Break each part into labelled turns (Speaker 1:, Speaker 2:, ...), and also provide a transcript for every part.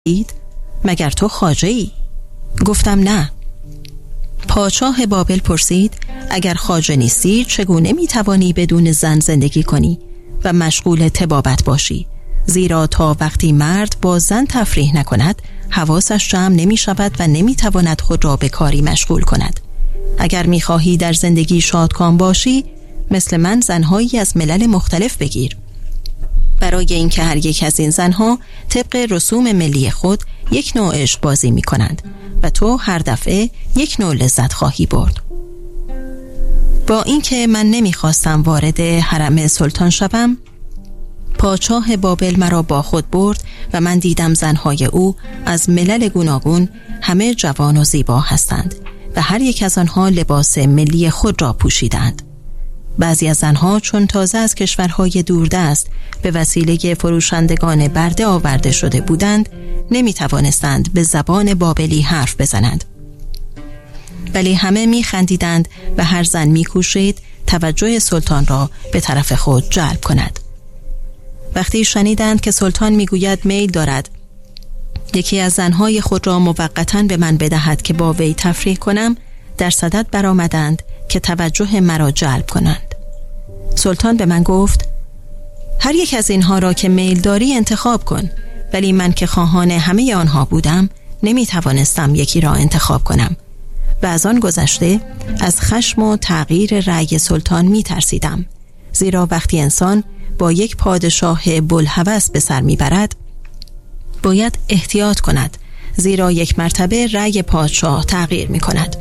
Speaker 1: مگر تو خواجه‌ای؟ گفتم نه. پادشاه بابل پرسید اگر خواجه نیستی چگونه میتوانی بدون زن زندگی کنی و مشغول طبابت باشی؟ زیرا تا وقتی مرد با زن تفریح نکند حواسش جمع نمی شود و نمی تواند خود را به کاری مشغول کند. اگر می خواهی در زندگی شادکام باشی مثل من زنهایی از ملل مختلف بگیر، برای اینکه هر یک از این زنها طبق رسوم ملی خود یک نوع عشق بازی می کنند و تو هر دفعه یک نوع لذت خواهی برد. با اینکه من نمی خواستم وارد حرم سلطان شوم، پادشاه بابل مرا با خود برد و من دیدم زنهای او از ملل گوناگون همه جوان و زیبا هستند و هر یک از آنها لباس ملی خود را پوشیدند. بعضی از زنها چون تازه از کشورهای دوردست به وسیله فروشندگان برده آورده شده بودند نمی توانستند به زبان بابلی حرف بزنند، ولی همه می خندیدند و هر زن می کوشید توجه سلطان را به طرف خود جلب کند. وقتی شنیدند که سلطان می گوید میل دارد یکی از زنهای خود را موقتاً به من بدهد که با وی تفریح کنم، در صدد برآمدند که توجه مرا جلب کنند. سلطان به من گفت هر یک از اینها را که میل داری انتخاب کن، ولی من که خواهان همه آنها بودم نمی توانستم یکی را انتخاب کنم و از آن گذشته از خشم و تغییر رأی سلطان می ترسیدم، زیرا وقتی انسان با یک پادشاه بوالهوس به سر می برد باید احتیاط کند، زیرا یک مرتبه رأی پادشاه تغییر می کند.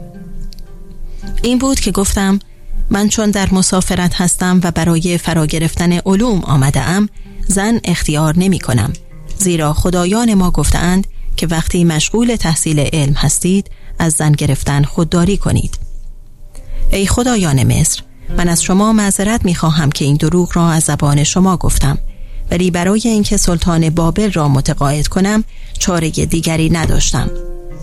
Speaker 1: این بود که گفتم من چون در مسافرت هستم و برای فرا گرفتن علوم آمده ام زن اختیار نمی کنم، زیرا خدایان ما گفتند که وقتی مشغول تحصیل علم هستید از زن گرفتن خودداری کنید. ای خدایان مصر، من از شما معذرت می خواهم که این دروغ را از زبان شما گفتم، ولی برای اینکه سلطان بابل را متقاعد کنم چاره دیگری نداشتم.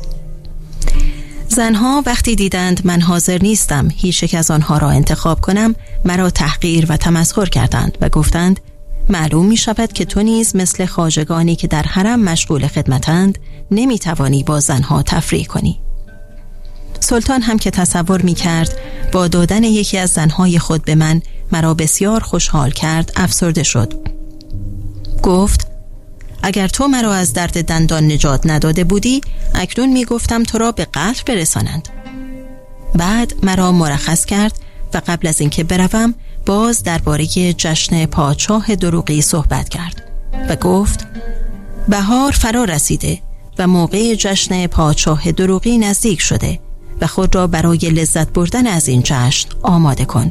Speaker 1: زنها وقتی دیدند من حاضر نیستم هیچ یک از آنها را انتخاب کنم مرا تحقیر و تمسخر کردند و گفتند معلوم می شود که تو نیز مثل خواجگانی که در حرم مشغول خدمتند نمی توانی با زنها تفریح کنی. سلطان هم که تصور می کرد با دادن یکی از زنهای خود به من مرا بسیار خوشحال کرد افسرده شد. گفت اگر تو مرا از درد دندان نجات نداده بودی اکنون می گفتم تو را به قتل برسانند. بعد مرا مرخص کرد و قبل از اینکه بروم باز درباره جشن پادشاه دروغی صحبت کرد و گفت بهار فرا رسیده و موقع جشن پادشاه دروغی نزدیک شده و خود را برای لذت بردن از این جشن آماده کن.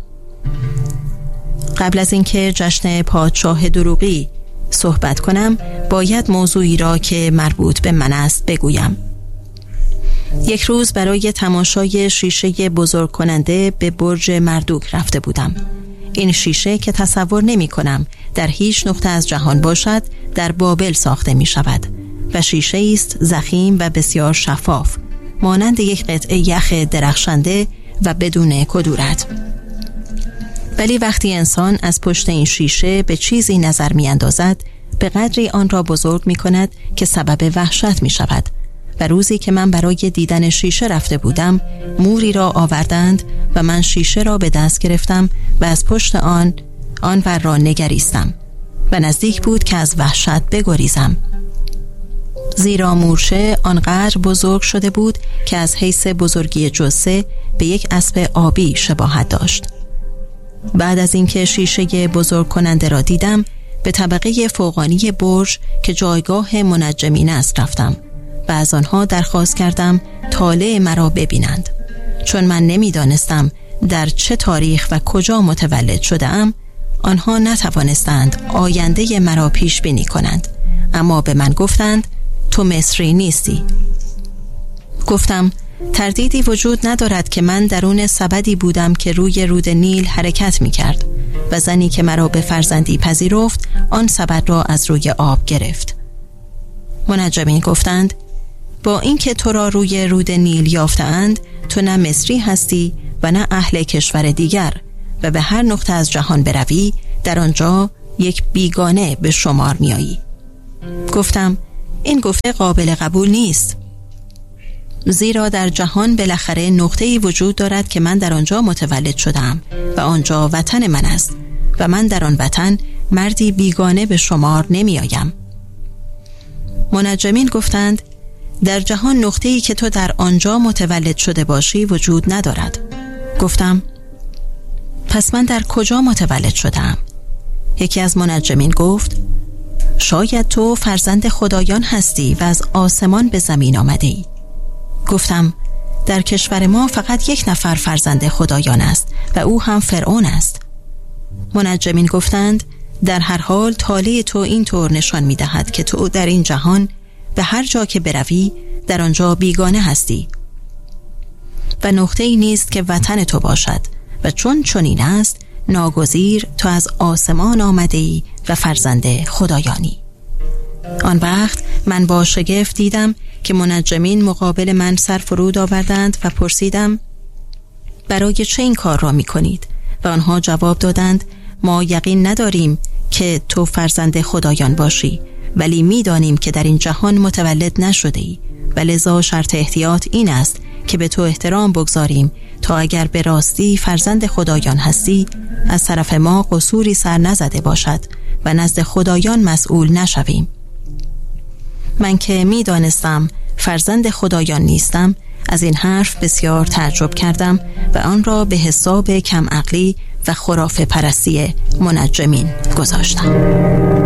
Speaker 1: قبل از اینکه جشن پادشاه دروغی صحبت کنم باید موضوعی را که مربوط به من است بگویم. یک روز برای تماشای شیشه بزرگ کننده به برج مردوک رفته بودم. این شیشه که تصور نمی کنم در هیچ نقطه از جهان باشد در بابل ساخته می شود و شیشه است ضخیم و بسیار شفاف، مانند یک قطعه یخ درخشنده و بدون کدورت. ولی وقتی انسان از پشت این شیشه به چیزی نظر می اندازد به قدری آن را بزرگ می کند که سبب وحشت می شود. و روزی که من برای دیدن شیشه رفته بودم موری را آوردند و من شیشه را به دست گرفتم و از پشت آن ور را نگریستم و نزدیک بود که از وحشت بگریزم، زیرا مورچه آنقدر بزرگ شده بود که از حیث بزرگی جثه به یک اسب آبی شباهت داشت. بعد از اینکه شیشه بزرگ کننده را دیدم به طبقه فوقانی برج که جایگاه منجمین است رفتم و از آنها درخواست کردم طالع مرا ببینند. چون من نمیدانستم در چه تاریخ و کجا متولد شده ام آنها نتوانستند آینده مرا پیش بینی کنند، اما به من گفتند تو مصری نیستی. گفتم تردیدی وجود ندارد که من درون سبدی بودم که روی رود نیل حرکت می کرد و زنی که مرا به فرزندی پذیرفت آن سبد را از روی آب گرفت. منجمین گفتند با اینکه تو را روی رود نیل یافتند تو نه مصری هستی و نه اهل کشور دیگر و به هر نقطه از جهان بروی در آنجا یک بیگانه به شمار می آیی. گفتم این گفته قابل قبول نیست، زیرا در جهان بالاخره نقطه‌ای وجود دارد که من در آنجا متولد شدم و آنجا وطن من است و من در آن وطن مردی بیگانه به شمار نمی آیم. منجمین گفتند در جهان نقطه‌ای که تو در آنجا متولد شده باشی وجود ندارد. گفتم پس من در کجا متولد شدم؟ یکی از منجمین گفت شاید تو فرزند خدایان هستی و از آسمان به زمین آمده ای. گفتم در کشور ما فقط یک نفر فرزند خدایان است و او هم فرعون است. منجمین گفتند در هر حال طالع تو این طور نشان می دهد که تو در این جهان به هر جا که بروی در آنجا بیگانه هستی و نقطه‌ای نیست که وطن تو باشد و چون چنین است ناگزیر تو از آسمان آمده ای و فرزند خدایانی. آن وقت من با شگفت دیدم که منجمین مقابل من سر فرود آوردند و پرسیدم برای چه این کار را می کنید؟ و آنها جواب دادند ما یقین نداریم که تو فرزند خدایان باشی، ولی می دانیم که در این جهان متولد نشده ای و لذا شرط احتیاط این است که به تو احترام بگذاریم تا اگر به راستی فرزند خدایان هستی از طرف ما قصوری سر نزده باشد و نزد خدایان مسئول نشویم. من که می دانستم فرزند خدایان نیستم از این حرف بسیار تعجب کردم و آن را به حساب کم عقلی و خرافه پرستی منجمین گذاشتم.